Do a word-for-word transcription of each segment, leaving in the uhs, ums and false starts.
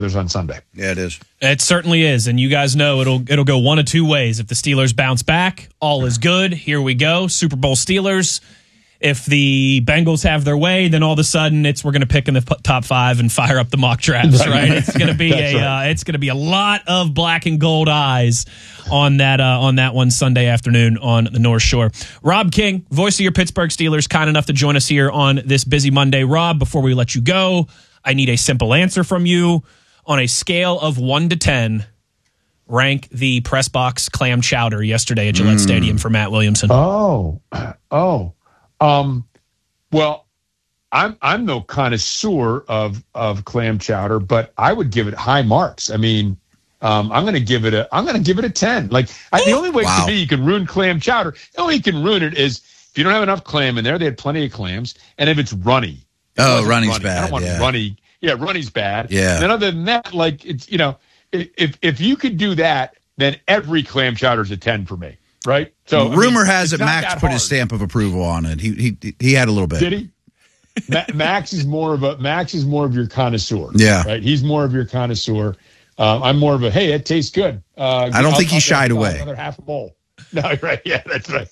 on Sunday. Yeah, it is. It certainly is, and you guys know it'll it'll go one of two ways. If the Steelers bounce back, all is good. Here we go, Super Bowl Steelers. If the Bengals have their way, then all of a sudden it's we're going to pick in the p- top five and fire up the mock drafts, right? It's going to be a right. uh, it's going to be a lot of black and gold eyes on that uh, on that one Sunday afternoon on the North Shore. Rob King, voice of your Pittsburgh Steelers, kind enough to join us here on this busy Monday. Rob, before we let you go, I need a simple answer from you. On a scale of one to ten, rank the press box clam chowder yesterday at Gillette mm. Stadium for Matt Williamson. Oh, oh. Um, well, I'm I'm no connoisseur of of clam chowder, but I would give it high marks. I mean, um, I'm going to give it a I'm going to give it a ten. Like I, the only way wow. to be you can ruin clam chowder. The only way you can ruin it is if you don't have enough clam in there. They had plenty of clams, and if it's runny. Oh, runny's runny. bad. I don't want yeah. runny. Yeah, runny's bad. Yeah. And other than that, like it's you know, if if you could do that, then every clam chowder is a ten for me. Right. So rumor I mean, has it Max put hard. his stamp of approval on it. He he he had a little bit. Did he? Ma- Max is more of a Max is more of your connoisseur. Yeah. Right. He's more of your connoisseur. Uh, I'm more of a hey, it tastes good. Uh, I don't I'll, think he I'll shied away. Another half a bowl. No, right. Yeah, that's right.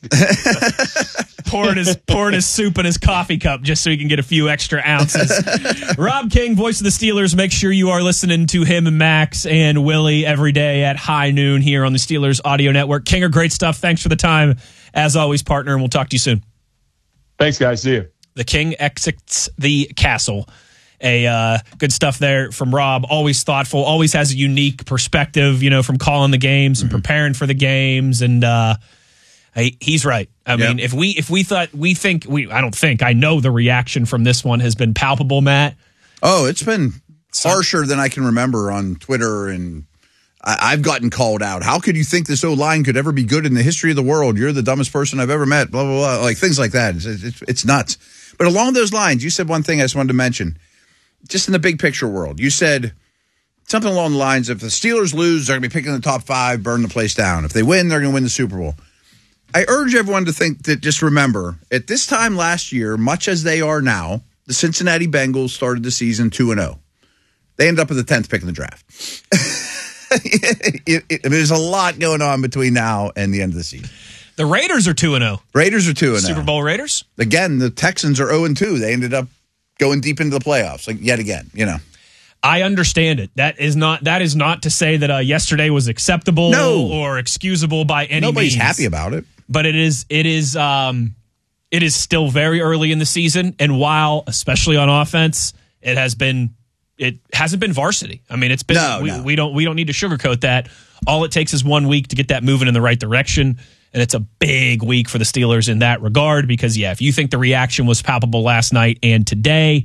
pouring his pouring his soup in his coffee cup just so he can get a few extra ounces. Rob King, voice of the Steelers. Make sure you are listening to him and Max and Willie every day at high noon here on the Steelers Audio Network. Kinger, great stuff. Thanks for the time, as always, partner, and we'll talk to you soon. Thanks, guys. See you. The King exits the castle. A uh, good stuff there from Rob. Always thoughtful. Always has a unique perspective, you know, from calling the games and preparing for the games. And uh, he, he's right. I yep. mean, if we if we thought we think we I don't think I know the reaction from this one has been palpable, Matt. Oh, it's been harsher than I can remember on Twitter, and I, I've gotten called out. How could you think this O-line could ever be good in the history of the world? You're the dumbest person I've ever met. Blah blah blah. Like things like that. It's, it's, it's nuts. But along those lines, you said one thing I just wanted to mention. Just in the big picture world, you said something along the lines of if the Steelers lose, they're going to be picking the top five, burn the place down. If they win, they're going to win the Super Bowl. I urge everyone to think that just remember, at this time last year, much as they are now, the Cincinnati Bengals started the season two and oh. They ended up with the tenth pick in the draft. it, it, there's a lot going on between now and the end of the season. The Raiders are two and oh. Raiders are two and oh. Super Bowl Raiders? Again, the Texans are oh and two. They ended up going deep into the playoffs, like yet again, you know. I understand it. That is not that is not to say that uh, yesterday was acceptable no. or excusable by any Nobody's means. Nobody's happy about it. But it is it is um, it is still very early in the season, and while especially on offense, it has been it hasn't been varsity. I mean, it's been no, we, no. we don't we don't need to sugarcoat that. All it takes is one week to get that moving in the right direction. And it's a big week for the Steelers in that regard because, yeah, if you think the reaction was palpable last night and today,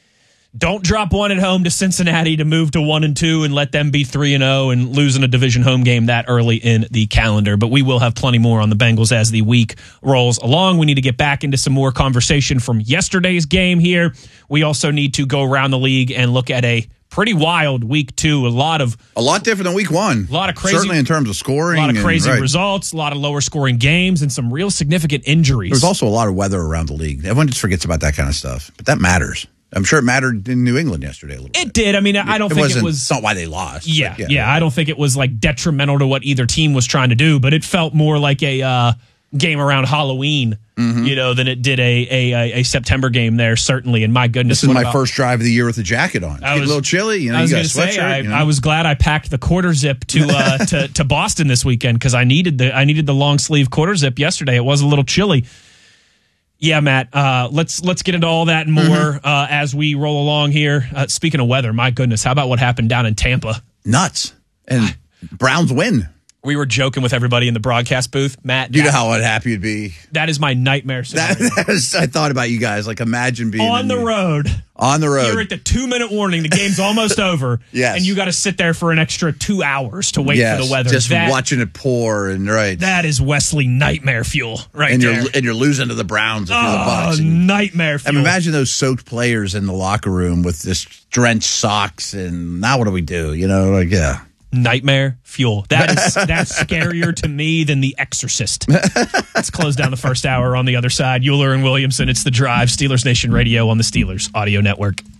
don't drop one at home to Cincinnati to move to one and two and let them be three and zero and losing a division home game that early in the calendar. But we will have plenty more on the Bengals as the week rolls along. We need to get back into some more conversation from yesterday's game here. We also need to go around the league and look at a pretty wild week two. A lot of a lot different than week one. A lot of crazy, certainly in terms of scoring. A lot of crazy and, right. results. A lot of lower scoring games and some real significant injuries. There's also a lot of weather around the league. Everyone just forgets about that kind of stuff, but that matters. I'm sure it mattered in New England yesterday a little bit. It did. I mean, I don't it think wasn't, it was. It's not why they lost. Yeah, yeah, yeah. I don't think it was like detrimental to what either team was trying to do, but it felt more like a uh, game around Halloween. Mm-hmm. You know, than it did a, a a September game there, certainly. And my goodness. This is my about, first drive of the year with a jacket on. I was, a little chilly. You know, I was you going got to a sweatshirt. say, I, you know? I was glad I packed the quarter zip to uh, to, to Boston this weekend because I needed the I needed the long sleeve quarter zip yesterday. It was a little chilly. Yeah, Matt, uh, let's let's get into all that and more mm-hmm. uh, as we roll along here. Uh, speaking of weather, my goodness, how about what happened down in Tampa? Nuts. And Browns win. We were joking with everybody in the broadcast booth. Matt, do you that, know how unhappy you'd be? That is my nightmare scenario. That, that was, I thought about you guys. Like, imagine being on the you. road. On the road. You're at the two-minute warning. The game's almost over. Yes. And you got to sit there for an extra two hours to wait yes, for the weather. Just that, watching it pour and right. That is Wesley nightmare fuel right and there. You're, and you're losing to the Browns if oh, you're the Bucs. And, nightmare fuel. And imagine those soaked players in the locker room with this drenched socks and now what do we do? You know, like, yeah. Nightmare fuel. That is that's scarier to me than The Exorcist. Let's close down the first hour on the other side. Euler and Williamson, it's The Drive, Steelers Nation Radio on the Steelers Audio Network.